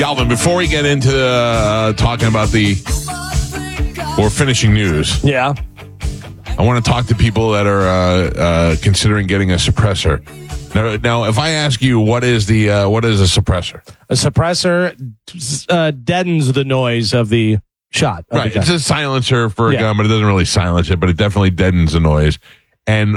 Galvin, before we get into talking about or finishing news, Yeah. I want to talk to people that are considering getting a suppressor. Now, if I ask you, what is a suppressor? A suppressor deadens the noise of the shot. Right. It's a silencer for a Yeah. gun, but it doesn't really silence it, but it definitely deadens the noise. And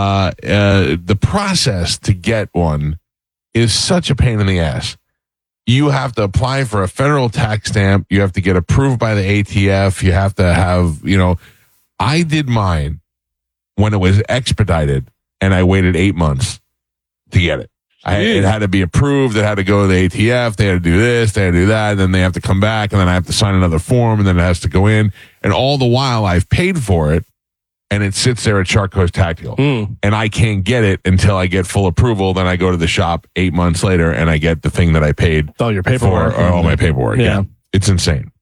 the process to get one is such a pain in the ass. You have to apply for a federal tax stamp. You have to get approved by the ATF. You have to have, I did mine when it was expedited, and I waited 8 months to get it. It had to be approved. It had to go to the ATF. They had to do this. They had to do that. And then they have to come back, and then I have to sign another form, and then it has to go in. And all the while, I've paid for it, and it sits there at Shark Coast Tactical. And I can't get it until I get full approval. Then I go to the shop 8 months later, and I get the thing that I paid All your paperwork. for, all my paperwork. Yeah. It's insane.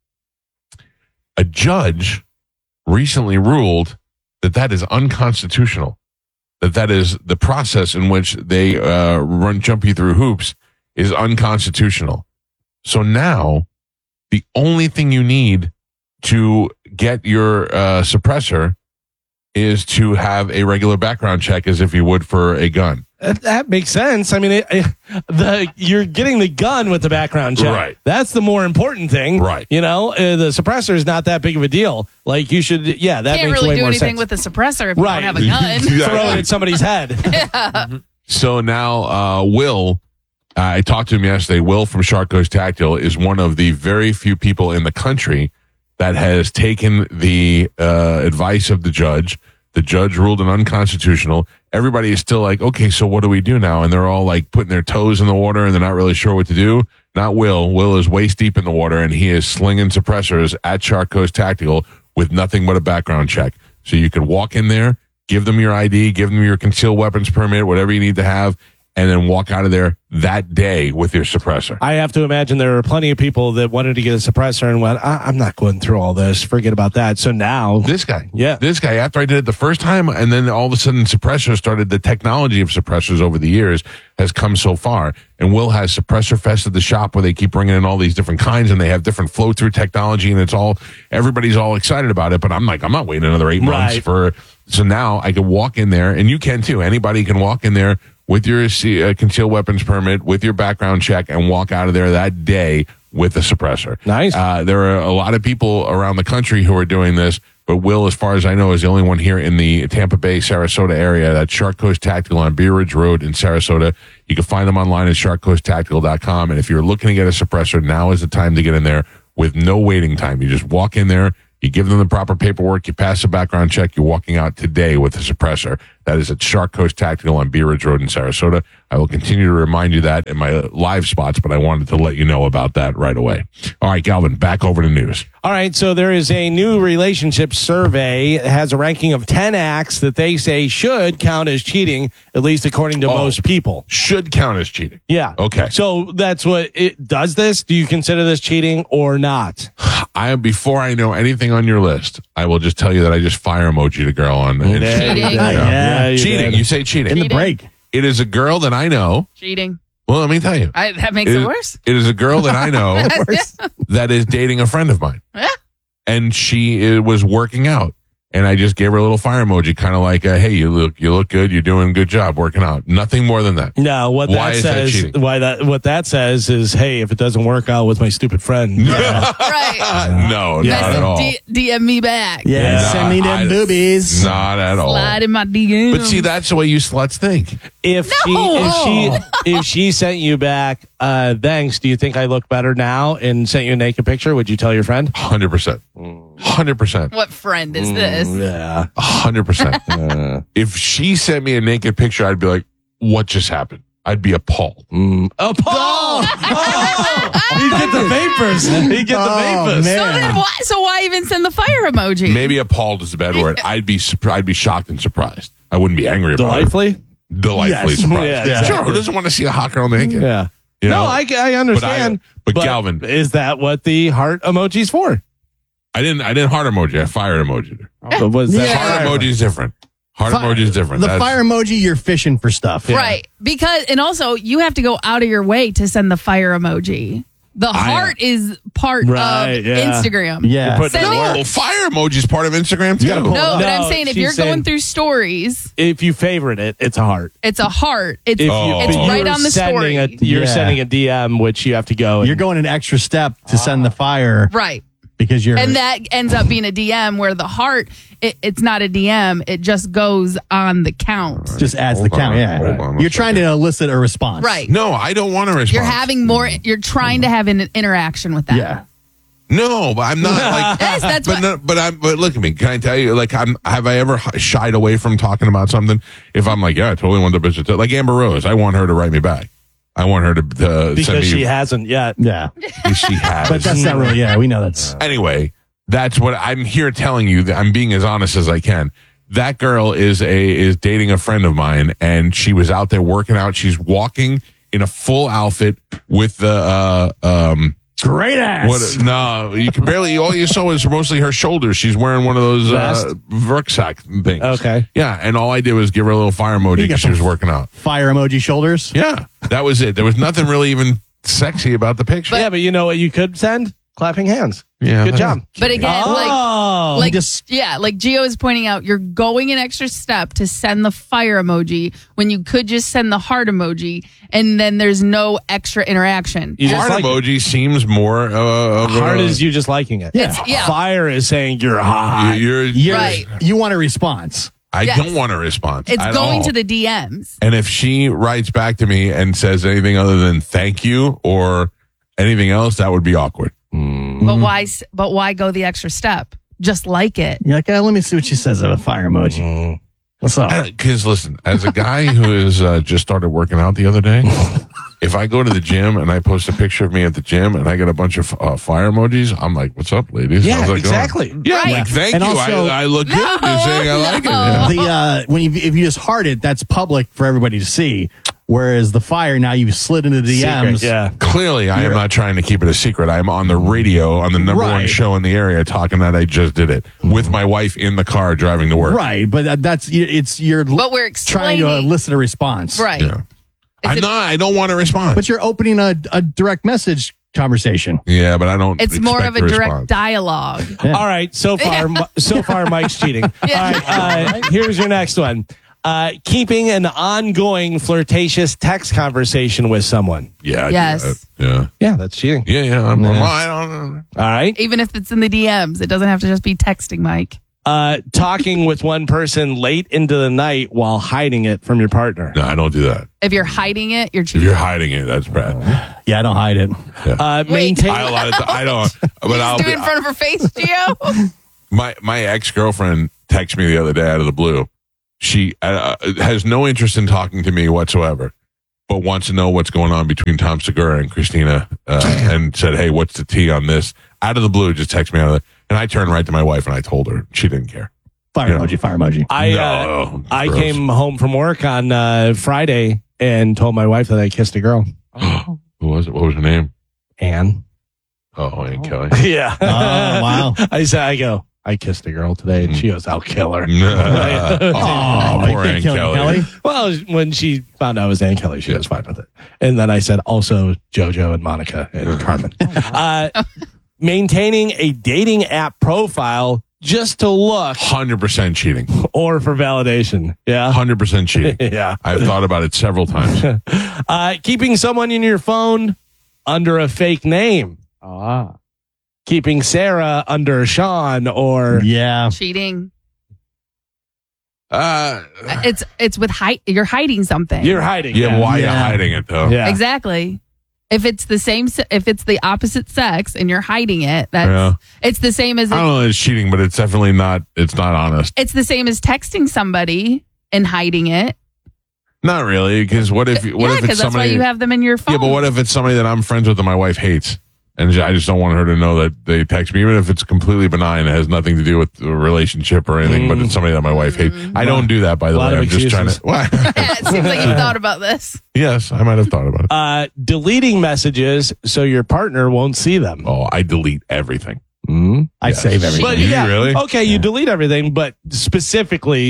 A judge recently ruled that is unconstitutional. That is the process in which they jump you through hoops is unconstitutional. So now the only thing you need to get your suppressor is to have a regular background check as if you would for a gun. That makes sense. I mean, you're getting the gun with the background check. Right. That's the more important thing. Right. The suppressor is not that big of a deal. Like you should, that makes Can't really way do more anything sense. with the suppressor if you don't have a gun. Exactly. Throw it at somebody's head. So now, Will, I talked to him yesterday. Will from Shark Coast Tactical is one of the very few people in the country that has taken the advice of the judge. The judge ruled it unconstitutional. Everybody is still like, okay, so what do we do now? And they're all like putting their toes in the water and they're not really sure what to do. Not Will. Will is waist deep in the water and he is slinging suppressors at Shark Coast Tactical with nothing but a background check. So you can walk in there, give them your ID, give them your concealed weapons permit, whatever you need to have, and then walk out of there that day with your suppressor. I have to imagine there are plenty of people that wanted to get a suppressor and went, I'm not going through all this. Forget about that. So now This guy, after I did it the first time, and then all of a sudden suppressors started, the technology of suppressors over the years has come so far. And Will has Suppressor Fest at the shop where they keep bringing in all these different kinds and they have different flow through technology and everybody's all excited about it. But I'm like, I'm not waiting another 8 months so now I can walk in there, and you can too. Anybody can walk in there with your concealed weapons permit, with your background check, and walk out of there that day with a suppressor. Nice. There are a lot of people around the country who are doing this, but Will, as far as I know, is the only one here in the Tampa Bay, Sarasota area. That's Shark Coast Tactical on Bee Ridge Road in Sarasota. You can find them online at sharkcoasttactical.com. And if you're looking to get a suppressor, now is the time to get in there with no waiting time. You just walk in there. You give them the proper paperwork, you pass the background check, you're walking out today with a suppressor. That is at Shark Coast Tactical on Bee Ridge Road in Sarasota. I will continue to remind you that in my live spots, but I wanted to let you know about that right away. All right, Galvin, back over to news. All right, so there is a new relationship survey. It has a ranking of 10 acts that they say should count as cheating, at least according to most people. Should count as cheating. Yeah. Okay. So that's what it does. This? Do you consider this cheating or not? Before I know anything on your list, I will just tell you that I just fire emoji'd a girl on Instagram. Cheating. Yeah, Cheating. You say cheating. In the break. It is a girl that I know. Cheating. Well, let me tell you. That makes it worse. It is a girl that I know that is dating a friend of mine. Yeah. And she was working out. And I just gave her a little fire emoji, kind of like, hey, you look good. You're doing a good job working out. Nothing more than that. No, what Why that is that says, cheating? what that says is, hey, if it doesn't work out with my stupid friend, Right. No, not at all. DM me back. Yeah, No, send me them boobies. Not at all. Slide in my DM. But see, that's the way you sluts think. if she sent you back, thanks. Do you think I look better now and sent you a naked picture? Would you tell your friend? 100%. 100%. What friend is this? Yeah. 100%. If she sent me a naked picture, I'd be like, what just happened? I'd be appalled. Oh, Paul! He'd get the vapors. He'd get the vapors. man. So why even send the fire emoji? Maybe appalled is a bad word. I'd be shocked and surprised. I wouldn't be angry about Delightfully? it. Delightfully Yes. surprised. Yeah, exactly. Sure, who doesn't want to see a hot girl naked? Yeah. You know? No, I understand. But Galvin, is that what the heart emoji's for? I didn't heart emoji. I fired emoji. But was that Heart emoji is different. Heart emoji is different. The That's- fire emoji, you're fishing for stuff. Right. And also you have to go out of your way to send the fire emoji. The heart is part Right, of yeah. Instagram. Yeah. Put Send it to it- work. No, fire emoji's part of Instagram too. gotta pull it No, up. but I'm No, saying if she's you're saying- going through stories, If you favorite it, it's a heart. it's a heart. It's Oh. it's If right You're on the story. You're Yeah. sending a DM, which you have to go. You're going an extra step to send the fire Right. because you're. And that ends up being a DM where the heart, it's not a DM. It just goes on the count. just adds Hold the count. on, Yeah. hold on a You're trying to elicit a response. Right. No, I don't want to respond. You're having more, you're trying to have an interaction with that. Yeah. No, but I'm not like. Yes, that's but what. no, but look at me. Can I tell you? Like, have I ever shied away from talking about something? If I'm like, yeah, I totally want the bitch to like Amber Rose. I want her to write me back. I want her to send because me. she hasn't yet. Yeah. She has. But that's not really, yeah, we know that's. Anyway, that's what I'm here telling you. That I'm being as honest as I can. That girl is dating a friend of mine, and she was out there working out. She's walking in a full outfit with the Great ass. what? No, you can barely. All you saw was mostly her shoulders. She's wearing one of those Vest? rucksack things. Okay. Yeah, and all I did was give her a little fire emoji You got because she was some- working out. Fire emoji shoulders. Yeah, that was it. There was nothing really even sexy about the picture. Yeah, but you know what you could send? Clapping hands. Yeah, Good job. But again, Oh. like just- like Gio is pointing out, you're going an extra step to send the fire emoji when you could just send the heart emoji, and then there's no extra interaction. You just heart like it. emoji seems more of Heart a, is you just liking it. It's- yeah. Fire is saying you're hot. You're, Right. You want a response. I Yes. don't want a response. It's at going all. to the DMs. And if she writes back to me and says anything other than thank you or anything else, that would be awkward. But why go the extra step? Just like it. You're like, let me see what she says of a fire emoji. What's up? Because listen, as a guy who has just started working out the other day, if I go to the gym and I post a picture of me at the gym and I get a bunch of fire emojis, I'm like, "What's up, ladies? Yeah, How's it exactly. going?" Yeah, Right. like, thank And you. also- I look good. You're No, saying I like it. no. Yeah. The if you just heart it, that's public for everybody to see. Whereas the fire, now you've slid into the DMs. Secret, yeah. Clearly, I am not trying to keep it a secret. I am on the radio on the number one Right. show in the area talking that I just did it with my wife in the car driving to work. Right, but you're But we're trying to explaining. elicit a response. Right. Yeah. I'm it- not. I don't want to respond. But you're opening a direct message conversation. Yeah, but I don't. It's more of a expect direct response. dialogue. Yeah. All right, so far Mike's cheating. Yeah. All right, here's your next one. Keeping an ongoing flirtatious text conversation with someone. Yeah. I do Yes. that. Yeah. Yeah, that's cheating. Yeah. I don't know. All right. Even if it's in the DMs, it doesn't have to just be texting, Mike. Talking with one person late into the night while hiding it from your partner. No, I don't do that. If you're hiding it, you're If cheating. you're hiding it, that's bad. Yeah, I don't hide it. Maintain. I don't. But I'll Do it be. in front of her face, Gio. My ex girlfriend texted me the other day out of the blue. She has no interest in talking to me whatsoever, but wants to know what's going on between Tom Segura and Christina, and said, "Hey, what's the tea on this?" Out of the blue, just text me out of it, and I turned right to my wife and I told her. She didn't care. Fire Yeah. emoji, fire emoji. No, I gross. came home from work on Friday and told my wife that I kissed a girl. Who was it? What was her name? Anne. Oh, Aunt Kelly. Yeah. Oh, wow. I go, I kissed a girl today, and she goes, I'll kill her. Oh, you poor can't Aunt kill Kelly. Well, when she found out it was Aunt Kelly, she was fine with it. And then I said, also JoJo and Monica and Carmen. Maintaining a dating app profile just to look 100% cheating. or for validation. Yeah. 100% cheating. Yeah. I've thought about it several times. Keeping someone in your phone under a fake name. Keeping Sarah under Sean or Yeah. Cheating. Uh, It's with you're hiding something. you're hiding. yeah, why are you Yeah. hiding it though? Yeah. Exactly. If it's the same, if it's the opposite sex and you're hiding it, that's Yeah. it's the same as I don't know if it's cheating, but it's definitely not. It's not honest. it's the same as texting somebody and hiding it. Not really, because what if Yeah, it's because that's why somebody? you have them in your phone. Yeah, but what if it's somebody that I'm friends with and my wife hates, and I just don't want her to know that they text me, even if it's completely benign, it has nothing to do with the relationship or anything, but it's somebody that my wife hates. I don't do that, by the A lot way. of I'm just trying excuses. to. What? Yeah, it seems like you thought about this. Yes, I might have thought about it. Deleting messages so your partner won't see them. Oh, I delete everything. I save everything. But You yeah, really? okay, you delete everything, but specifically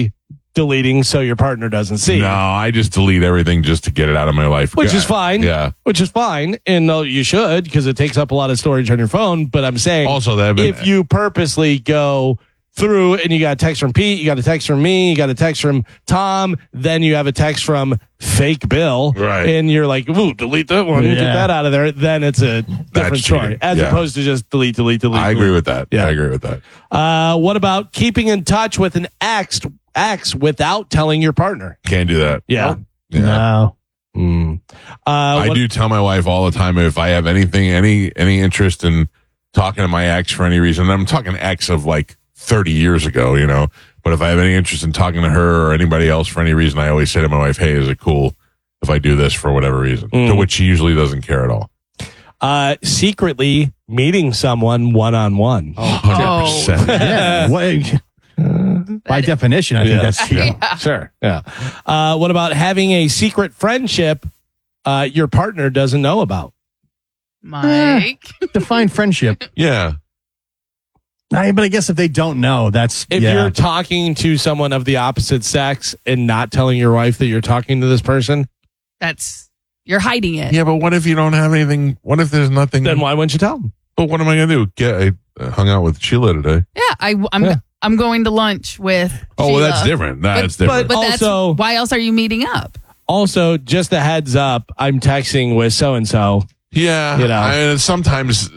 deleting so your partner doesn't see. No, I just delete everything just to get it out of my life. Which is fine. Yeah. Which is fine. And you should, because it takes up a lot of storage on your phone. But I'm saying, Also, if you purposely go through and you got a text from Pete, you got a text from me, you got a text from Tom, then you have a text from fake Bill. Right. And you're like, ooh, delete that one, get that out of there. Then it's a different story. cheating. As opposed to just delete. I agree with that. Yeah. I agree with that. What about keeping in touch with an ex without telling your partner? Can't do that. Yeah. No. I do tell my wife all the time if I have anything, any interest in talking to my ex for any reason. And I'm talking ex of like 30 years ago, you know. But if I have any interest in talking to her or anybody else for any reason, I always say to my wife, "Hey, is it cool if I do this for whatever reason?" To which she usually doesn't care at all. Secretly meeting someone one-on-one. 100%. Yeah. By definition, I think that's cheating. Sure. Yeah. What about having a secret friendship your partner doesn't know about? Mike. Define friendship. Yeah. But I guess if they don't know, that's If you're talking to someone of the opposite sex and not telling your wife that you're talking to this person, You're hiding it. Yeah, but what if you don't have anything? What if there's nothing? then why wouldn't you tell them? But what am I going to do? I hung out with Sheila today. Yeah, I'm going to lunch with Oh, well, Sheila. that's different. That's different. But that's Also- why else are you meeting up? Also, just a heads up, I'm texting with so-and-so. Yeah, You know. I mean, sometimes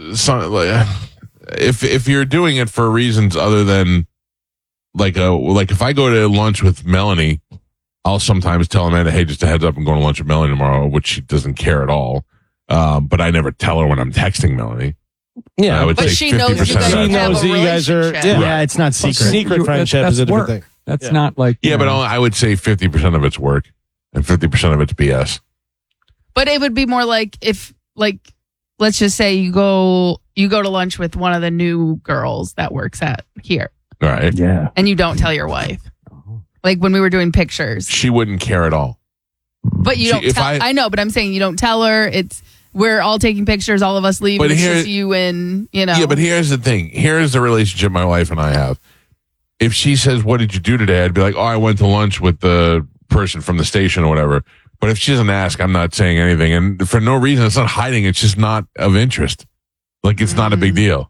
if you're doing it for reasons other than like if I go to lunch with Melanie, I'll sometimes tell Amanda, "Hey, just a heads up, I'm going to lunch with Melanie tomorrow," which she doesn't care at all. But I never tell her when I'm texting Melanie. Yeah, I would But say she knows 50% you guys of She that. have knows a that you guys are- relationship. yeah. it's not secret. secret friendship is a different thing. That's not like Yeah, but I would say 50% of it's work and 50% of it's BS. But it would be more like if, let's just say you go to lunch with one of the new girls that works at here, All right. Yeah. and you don't tell your wife. Like when we were doing pictures, She wouldn't care at all. but you don't. if Tell, I- I know, but I'm saying you don't tell her. We're all taking pictures. All of us leave. But It's here- just you and Yeah, but here's the thing. Here's the relationship my wife and I have. If she says, "What did you do today?" I'd be like, "Oh, I went to lunch with the person from the station or whatever." But if she doesn't ask, I'm not saying anything. And for no reason, it's not hiding. It's just not of interest. Like, it's not a big deal.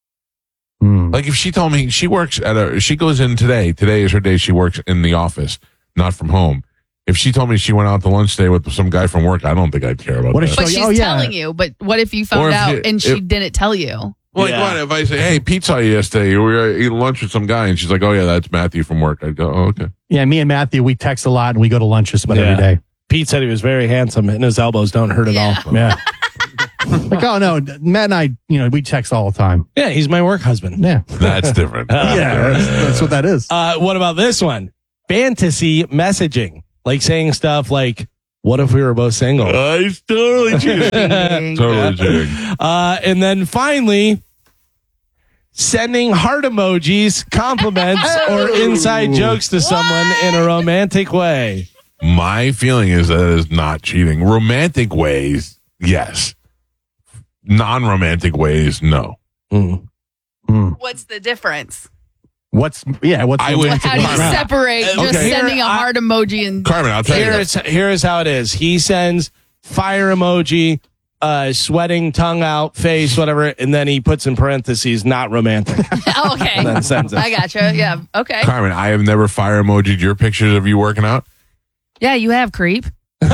Like, if she told me she works she goes in today is her day she works in the office, not from home. If she told me she went out to lunch today with some guy from work, I don't think I'd care about What if that. but So, she's yeah. telling you. But what if you Or found if out you- and she if- didn't tell you? Like, Yeah. what if I say, "Hey, Pete saw you yesterday. We were eating lunch with some guy," and she's like, "Oh yeah, that's Matthew from work." I'd go, "Oh, okay." Yeah, me and Matthew, we text a lot and we go to lunch just about Yeah. every day. Pete said he was very handsome and his elbows don't hurt at all. Yeah. Like, oh no, Matt and I, we text all the time. Yeah, he's my work husband. Yeah. That's different. Yeah, that's what that is. What about this one? Fantasy messaging. Like saying stuff like, what if we were both single? He's totally cheating. Totally cheating. And then finally, sending heart emojis, compliments, or inside jokes to someone in a romantic way. My feeling is that it is not cheating. Romantic ways, yes. Non-romantic ways, no. What's the difference? What's I would- How do you separate just Okay. sending a heart emoji and Carmen, I'll tell you. Here is how it is. He sends fire emoji, sweating, tongue out, face, whatever, and then he puts in parentheses, not romantic. Oh, okay. And then sends it. I gotcha. Yeah. Okay. Carmen, I have never fire emojied your pictures of you working out. Yeah, you have creep.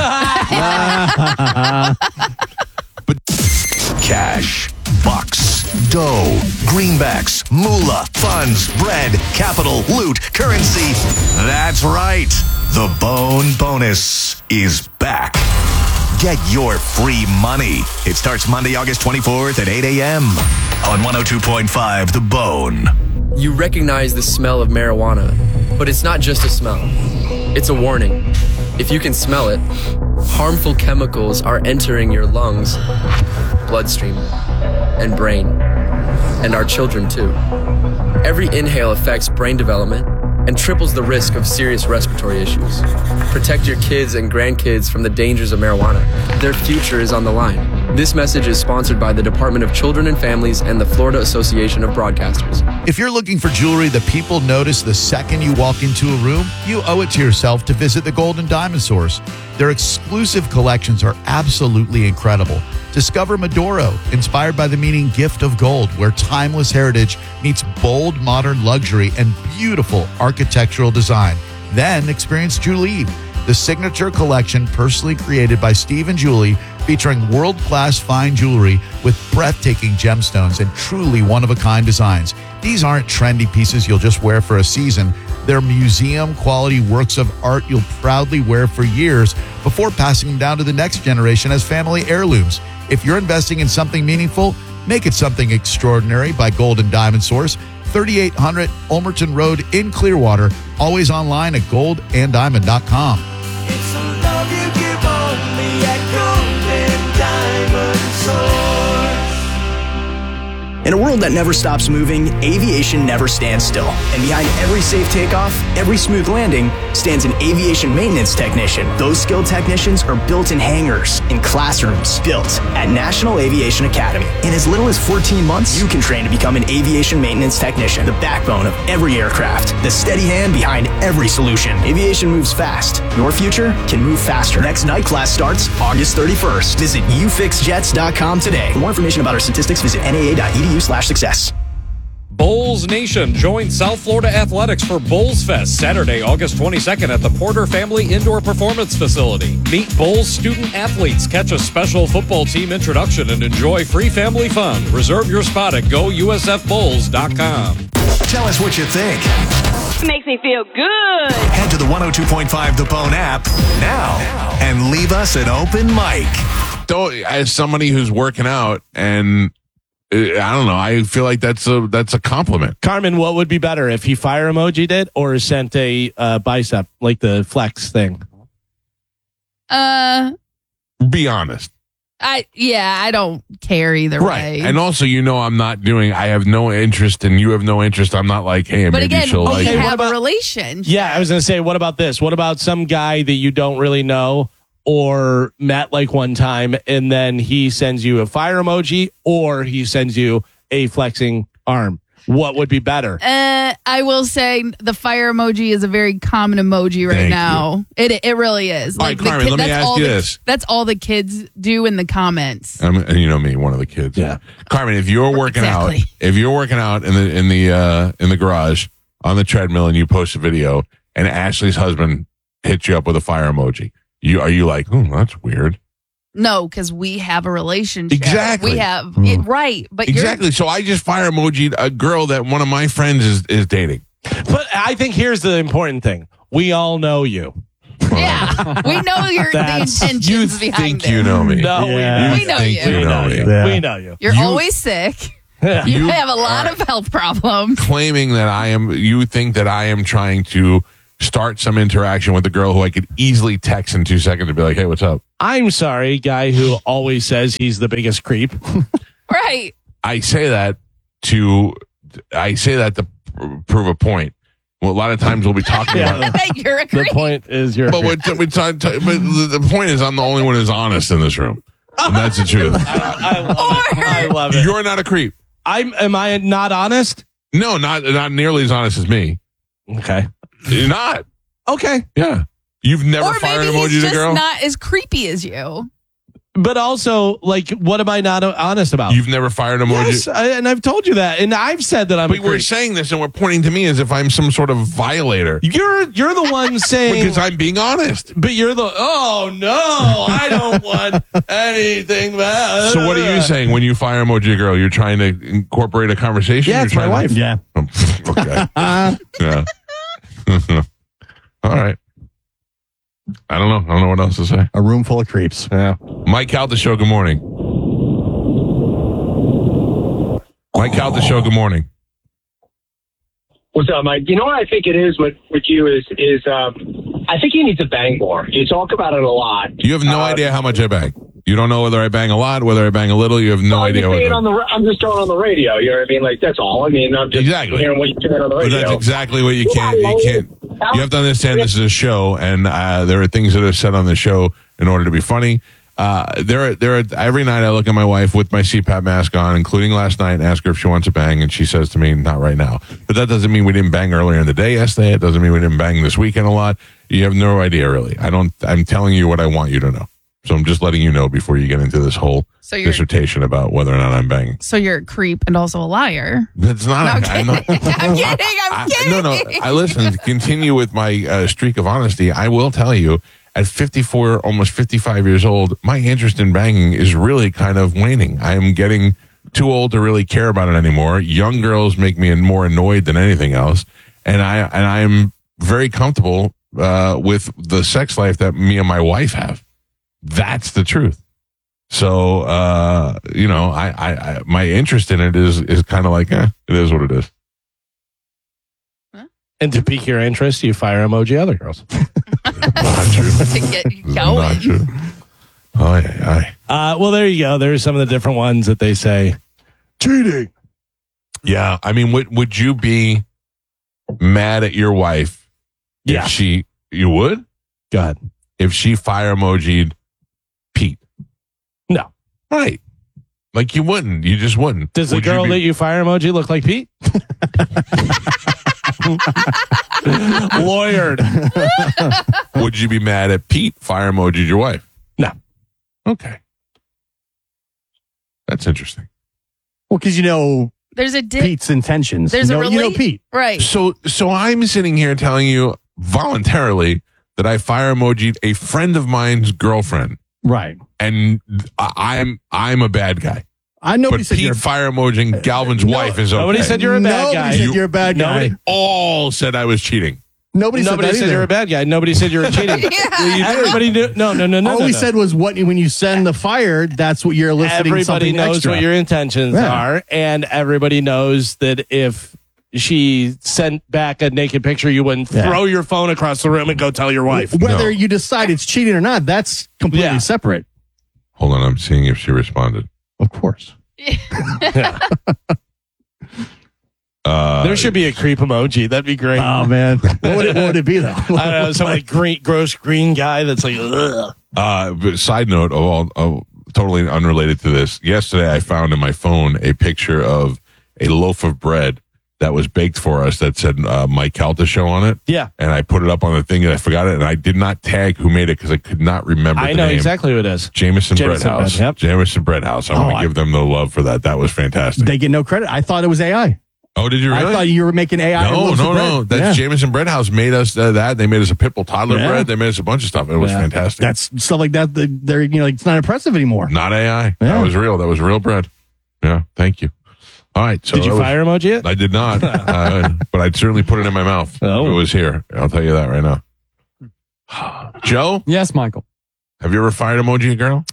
Cash, bucks, dough, greenbacks, moolah, funds, bread, capital, loot, currency. That's right. The Bone Bonus is back. Get your free money. It starts Monday, August 24th at 8 a.m. on 102.5 The Bone. You recognize the smell of marijuana, but it's not just a smell. It's a warning. If you can smell it, harmful chemicals are entering your lungs, bloodstream, and brain, and our children too. Every inhale affects brain development and triples the risk of serious respiratory issues. Protect your kids and grandkids from the dangers of marijuana. Their future is on the line. This message is sponsored by the Department of Children and Families and the Florida Association of Broadcasters. If you're looking for jewelry that people notice the second you walk into a room, you owe it to yourself to visit the Gold and Diamond Source. Their exclusive collections are absolutely incredible. Discover Medoro, inspired by the meaning gift of gold, where timeless heritage meets bold modern luxury and beautiful architectural design. Then experience Julie, the signature collection personally created by Steve and Julie, featuring world-class fine jewelry with breathtaking gemstones and truly one-of-a-kind designs. These aren't trendy pieces you'll just wear for a season. They're museum-quality works of art you'll proudly wear for years before passing them down to the next generation as family heirlooms. If you're investing in something meaningful, make it something extraordinary by Gold and Diamond Source, 3800 Ulmerton Road in Clearwater, always online at goldanddiamond.com. It's a love you give only at Golden Diamond Source. In a world that never stops moving, aviation never stands still. And behind every safe takeoff, every smooth landing, stands an aviation maintenance technician. Those skilled technicians are built in hangars, in classrooms, built at National Aviation Academy. In as little as 14 months, you can train to become an aviation maintenance technician, the backbone of every aircraft, the steady hand behind every solution. Aviation moves fast. Your future can move faster. Next night class starts August 31st. Visit ufixjets.com today. For more information about our statistics, visit naa.edu/success. Bowls Nation joins South Florida Athletics for Bowls Fest Saturday, August 22nd at the Porter Family Indoor Performance Facility. Meet Bowls student athletes, catch a special football team introduction, and enjoy free family fun. Reserve your spot at gousfbowls.com. Tell us what you think. Makes me feel good. Head to the 102.5 The Bone app now and leave us an open mic. As somebody who's working out, and I don't know, I feel like that's a compliment. Carmen, what would be better if he fire emoji did or sent a bicep like the flex thing? Be honest. I don't care either way. And also, I have no interest and you have no interest. I'm not like, hey, but maybe again, she'll like you it. have a relationship. Yeah, I was going to say, what about this? What about some guy that you don't really know or met like one time, and then he sends you a fire emoji or he sends you a flexing arm? What would be better? I will say the fire emoji is a very common emoji right now. It really is. All right, Carmen, let me ask you this. That's all the kids do in the comments. And you know me, one of the kids. Yeah. Carmen, if you're working out in the garage on the treadmill and you post a video and Ashley's husband hits you up with a fire emoji, are you like, oh, that's weird? No, because we have a relationship. Exactly. We have it right, but exactly. So I just fire emojied a girl that one of my friends is dating. But I think here's the important thing: we all know you. Yeah, we know the intentions behind it. You know me. No, we know you. You know me. Yeah. We know you. You're always sick. You have a lot of health problems. Claiming that you think that I am trying to start some interaction with a girl who I could easily text in 2 seconds and be like, hey, what's up? I'm sorry, guy who always says he's the biggest creep. Right. I say that to prove a point. Well, a lot of times we'll be talking about you're a creep. The point is you're. But the point is, I'm the only one who's honest in this room, and that's the truth. I love it. You're not a creep. Am I not honest? No, not nearly as honest as me. Okay. You're not. Okay. Yeah. You've never fired an emoji to a girl? Not as creepy as you. But also, like, what am I not honest about? You've never fired an emoji? Yes, and I've told you that. And I've said that I'm But we're saying this and we're pointing to me as if I'm some sort of violator. You're the one saying... Because I'm being honest. But you're oh, no, I don't want anything bad. So what are you saying when you fire emoji a girl? You're trying to incorporate a conversation? Yeah, it's my wife. Yeah. Okay. Yeah. All right. I don't know what else to say. A room full of creeps. Yeah. Mike Calta Show, good morning. Mike Calta Show, good morning. What's up, Mike? You know what I think it is with you is I think you need to bang more. You talk about it a lot. You have no idea how much I bang. You don't know whether I bang a lot, whether I bang a little. You have no idea. I'm just throwing on the radio. You know what I mean? Like, that's all. I mean, I'm just hearing what you're doing on the radio. But that's exactly what you can't. You have to understand this is a show, and there are things that are said on the show in order to be funny. Every night I look at my wife with my CPAP mask on, including last night, and ask her if she wants to bang, and she says to me, "Not right now." But that doesn't mean we didn't bang earlier in the day yesterday. It doesn't mean we didn't bang this weekend a lot. You have no idea, really. I'm telling you what I want you to know. So I'm just letting you know before you get into this whole dissertation about whether or not I'm banging. So you're a creep and also a liar. That's not. I'm kidding. I'm kidding. No. I listen. To continue with my streak of honesty, I will tell you. At 54, almost 55 years old, my interest in banging is really kind of waning. I am getting too old to really care about it anymore. Young girls make me more annoyed than anything else, and I'm very comfortable with the sex life that me and my wife have. That's the truth. So, my interest in it is kind of like, it is what it is. And to pique your interest, you fire emoji other girls. Not true. To get you going. Not true. Oh, yeah. Well, there you go. There's some of the different ones that they say. Cheating. Yeah. I mean, would you be mad at your wife if you would? Go ahead. If she fire emoji'd Pete? No. Right. Like you wouldn't. You just wouldn't. Does the girl that you fire emoji look like Pete? Lawyered. Would you be mad at Pete fire emoji'd your wife? No. Okay. That's interesting. Well, because there's a Pete's intentions. There's you know Pete. Right. So I'm sitting here telling you voluntarily that I fire emoji'd a friend of mine's girlfriend. Right. And I'm a bad guy. Nobody said Pete you're fire emojing Galvin's wife is okay. Nobody said you're a bad guy. Nobody said you're a bad guy. Nobody all said I was cheating. Nobody said you're a bad guy. Nobody said you were cheating. Everybody knew. No. All we said was when you send the fire, that's what you're eliciting. Everybody something knows extra. what your intentions are, and everybody knows that if she sent back a naked picture, you wouldn't throw your phone across the room and go tell your wife. Whether you decide it's cheating or not, that's completely separate. Hold on, I'm seeing if she responded. Of course. There should be a creep emoji. That'd be great. Oh man, what would it be though? I don't know, some like gross green guy that's like, ugh. But side note, totally unrelated to this. Yesterday, I found in my phone a picture of a loaf of bread that was baked for us that said Mike Calta Show on it. Yeah. And I put it up on the thing and I forgot it. And I did not tag who made it because I could not remember the know name. exactly who it is. Jameson Bread House. Yep. Jameson Bread House. I want to give them the love for that. That was fantastic. They get no credit. I thought it was AI. Oh, did you really? I thought you were making AI. No. That's Jameson Bread House made us that. They made us a Pitbull toddler bread. They made us a bunch of stuff. It was fantastic. That's stuff like that. They're it's not impressive anymore. Not AI. That was real. That was real bread. Yeah. Thank you. All right. So did you fire emoji it? I did not, but I'd certainly put it in my mouth. Oh. If it was here. I'll tell you that right now. Joe? Yes, Michael. Have you ever fired emoji a girl?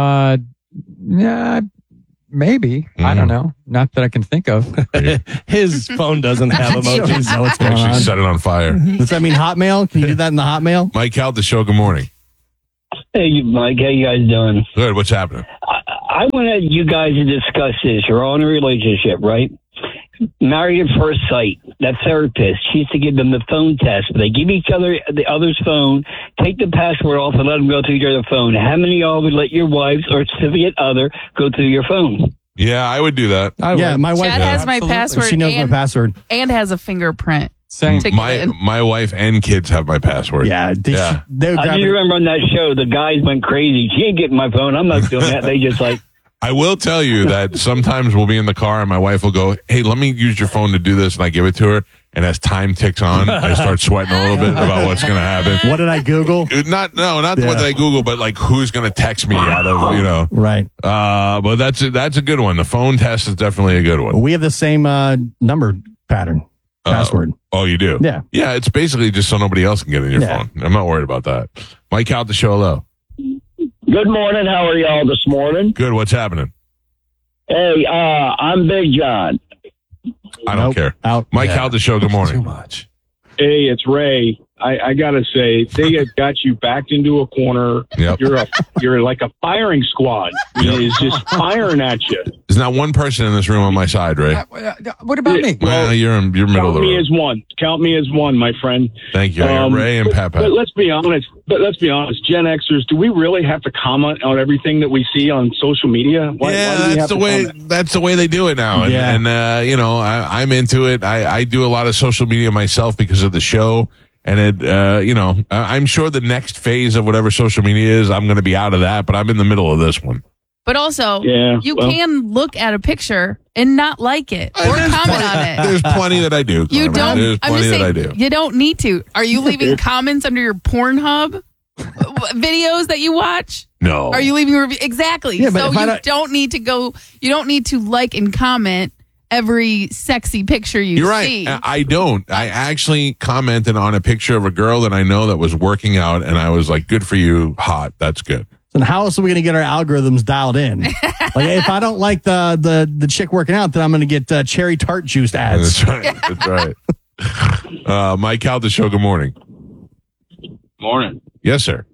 Yeah, maybe. I don't know. Not that I can think of. His phone doesn't have emojis. Know what's going Actually on. set it on fire. Does that mean Hotmail? Can you do that in the Hotmail? Mike Calta Show, good morning. Hey, Mike. How you guys doing? Good. What's happening? I wanted you guys to discuss this. You're all in a relationship, right? Married at first sight. That therapist, she used to give them the phone test. But they give each other the other's phone, take the password off, and let them go through each other's phone. How many of y'all would let your wives or significant other go through your phone? Yeah, I would do that. My wife Chad has my password. She knows my password and has a fingerprint. My wife and kids have my password. Yeah. I just remember on that show, the guys went crazy. She ain't getting my phone. I'm not doing that. They just like. I will tell you that sometimes we'll be in the car and my wife will go, "Hey, let me use your phone to do this," and I give it to her. And as time ticks on, I start sweating a little bit about what's going to happen. What did I Google? Not what did I Google, but like who's going to text me out of Right. But that's a good one. The phone test is definitely a good one. We have the same number pattern password. Oh, you do? Yeah. Yeah, it's basically just so nobody else can get in your phone. I'm not worried about that. Mike Calta Show, hello. Good morning. How are y'all this morning? Good. What's happening? Hey, I'm Big John. I don't care. Out. Mike Calta Show, good morning. Too much. Hey, it's Ray. I gotta say, they have got you backed into a corner. Yep. You're like a firing squad. It's just firing at you. There's not one person in this room on my side, Ray. What about me? Well, you're middle of the road. Count me as one, my friend. Thank you. I got Ray and Pat. But let's be honest. Gen Xers, do we really have to comment on everything that we see on social media? Why do we have to comment? That's the way they do it now. And I'm into it. I do a lot of social media myself because of the show. And I'm sure the next phase of whatever social media is, I'm going to be out of that, but I'm in the middle of this one. But also, you can look at a picture and not like it or comment on it. There's plenty that I do. You don't. There's I'm plenty just saying, that I do. you don't need to. Are you leaving comments under your Pornhub videos that you watch? No. Are you leaving review? Exactly. Yeah, but so if I you don't need to go. You don't need to like and comment every sexy picture you You're right. see. I don't. I actually commented on a picture of a girl that I know that was working out, and I was like, "Good for you, hot. That's good." And how else are we going to get our algorithms dialed in? Like, if I don't like the chick working out, then I'm going to get cherry tart juice ads. That's right. That's right. Mike Calda Show, good morning. Morning. Yes, sir.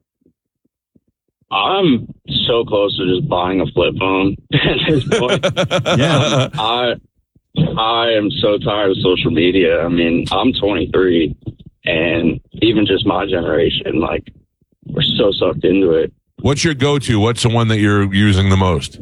I'm so close to just buying a flip phone at this point. Yeah. I am so tired of social media. I mean, I'm 23, and even just my generation, like, we're so sucked into it. What's your go-to? What's the one that you're using the most?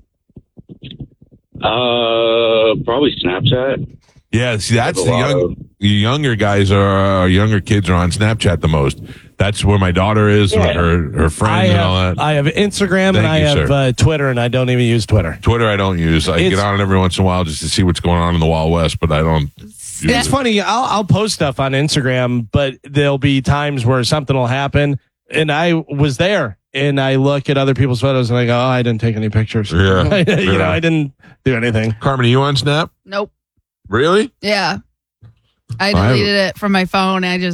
Probably Snapchat. Yeah, see, that's the younger guys younger kids are on Snapchat the most. That's where my daughter is, with her friends and all that. I have Instagram and I have Twitter, and I don't even use Twitter. Twitter I don't use. I get on it every once in a while just to see what's going on in the Wild West, but I don't. It's funny. I'll post stuff on Instagram, but there'll be times where something will happen, and I was there. And I look at other people's photos and I go, I didn't take any pictures. Yeah. I didn't do anything. Carmen, are you on Snap? Nope. Really? Yeah. I deleted it from my phone. I'm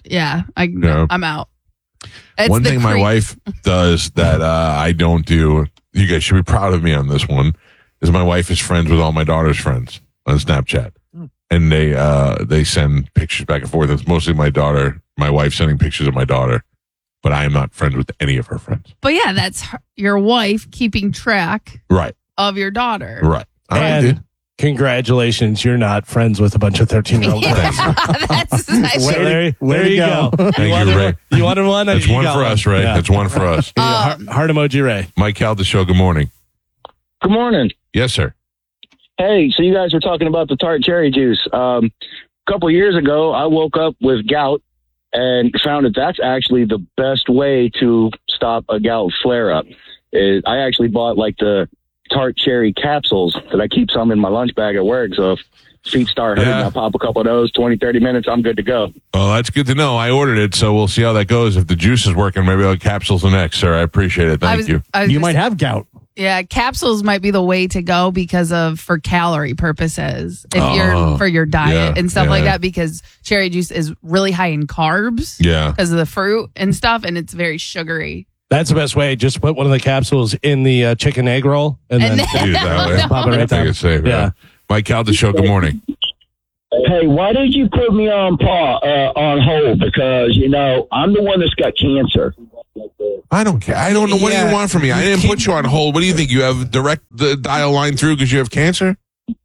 out. It's one thing my wife does that I don't do, you guys should be proud of me on this one, is my wife is friends with all my daughter's friends on Snapchat. And they send pictures back and forth. It's mostly my wife sending pictures of my daughter. But I am not friends with any of her friends. But yeah, that's your wife keeping track of your daughter. Right. And congratulations, you're not friends with a bunch of 13-year-old girls. That's nice. There you go. Thank you, Ray. You wanted one? That's one for us, Ray. That's one for us. Heart emoji, Ray. Mike Calda Show, good morning. Good morning. Yes, sir. Hey, so you guys were talking about the tart cherry juice. A couple years ago, I woke up with gout and found that that's actually the best way to stop a gout flare-up. I actually bought like the tart cherry capsules that I keep some in my lunch bag at work. So if feet start hurting, I'll pop a couple of those, 20, 30 minutes, I'm good to go. Oh, that's good to know. I ordered it, so we'll see how that goes. If the juice is working, maybe I'll have capsules the next, sir. I appreciate it. Thank you. You might have gout. Yeah, capsules might be the way to go for calorie purposes. If you're for your diet and stuff like that, because cherry juice is really high in carbs. Yeah. Because of the fruit and stuff, and it's very sugary. That's the best way. Just put one of the capsules in the chicken egg roll and then do that way. pop it right I think down. it's safe. Yeah. Mike Calda Show, good morning. Hey, why did you put me on hold? Because, I'm the one that's got cancer. I don't care. I don't know. What do you want from me? I didn't put you on hold. What do you think? You have the dial line through because you have cancer?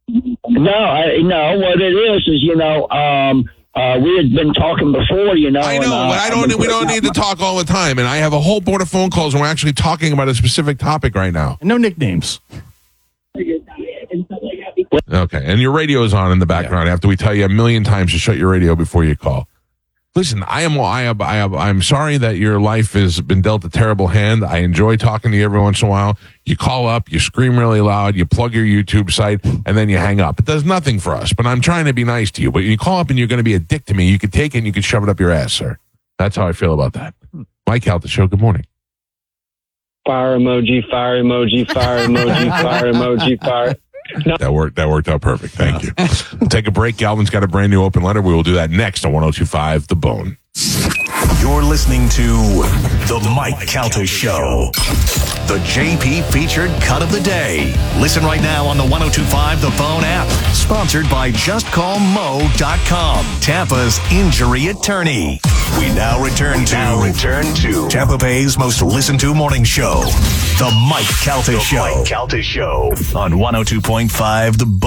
No. What it is, we had been talking before, I know, but we don't need to talk all the time. And I have a whole board of phone calls and we're actually talking about a specific topic right now. No nicknames. Okay. And your radio is on in the background after we tell you a million times to shut your radio before you call. Listen, I'm sorry that your life has been dealt a terrible hand. I enjoy talking to you every once in a while. You call up, you scream really loud, you plug your YouTube site, and then you hang up. It does nothing for us, but I'm trying to be nice to you. But you call up and you're going to be a dick to me. You could take it and you could shove it up your ass, sir. That's how I feel about that. Mike Calda Show, good morning. Fire emoji, fire emoji, fire emoji, fire emoji, fire. No. That worked out perfect. Thank you. We'll take a break. Galvin's got a brand new open letter. We will do that next on 102.5 The Bone. You're listening to The Mike Calta Show. The JP featured cut of the day. Listen right now on the 102.5 The Phone app. Sponsored by JustCallMo.com, Tampa's injury attorney. We now return to Tampa Bay's most listened to morning show, The Mike Calta Show. On 102.5 The Bone.